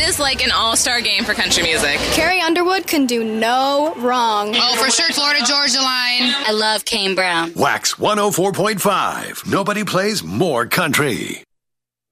is like an all-star game for country music. Carrie Underwood can do no wrong. Oh, for sure, Florida Georgia Line. I love Kane Brown. Wax 104.5. Nobody plays more country.